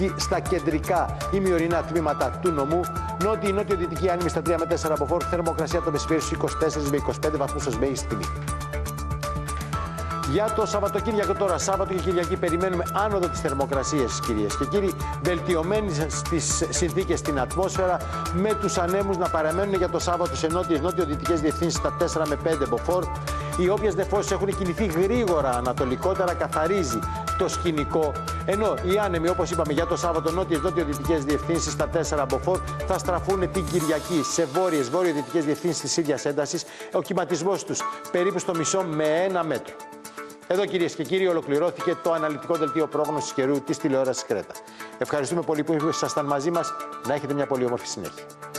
στα κεντρικά ημιορεινά τμήματα του νομού. Νότιο-δυτική άνεμη στα 3 με 4 από φόρ. Θερμοκρασία το μεσημέρι στους 24 με 25 βαθμούς ως μέγιστη τιμή. Για το Σαββατοκύριακο τώρα, Σάββατο και Κυριακή, περιμένουμε άνοδο της θερμοκρασίας, κυρίες και κύριοι, βελτιωμένες στις συνθήκες στην ατμόσφαιρα, με τους ανέμους να παραμένουν για το Σάββατο σε νότιο-δυτικές διευθύνσεις στα 4 με 5 μποφόρ. Οι όποιες νεφώσεις έχουν κινηθεί γρήγορα ανατολικότερα, καθαρίζει το σκηνικό. Ενώ οι άνεμοι, όπως είπαμε, για το Σάββατο νότιο-δυτικές διευθύνσεις στα 4 μποφόρ θα στραφούν την Κυριακή σε βόρειο-δυτικές διευθύνσεις της ίδιας έντασης. Ο κυματισμός τους περίπου στο μισό με 1 μέτρο. Εδώ, κυρίες και κύριοι, ολοκληρώθηκε το αναλυτικό δελτίο πρόγνωσης καιρού της τηλεόρασης Κρέτα. Ευχαριστούμε πολύ που ήσασταν μαζί μας. Να έχετε μια πολύ όμορφη συνέχεια.